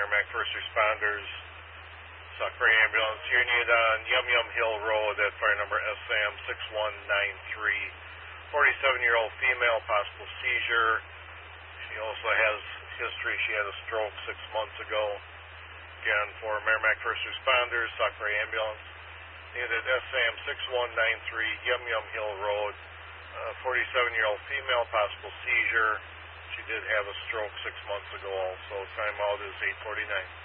Merrimack First Responders, Sauk-Fray Ambulance. You're needed on Yum Yum Hill Road at fire number SM 6193. 47-year-old female, possible seizure. She also has history. She had a stroke 6 months ago. Again, for Merrimack First Responders, Sauk-Fray Ambulance. Needed SM 6193, Yum Yum Hill Road. 47-year-old female, possible seizure. She did have a stroke 6 months ago also. Timeout is 8:49.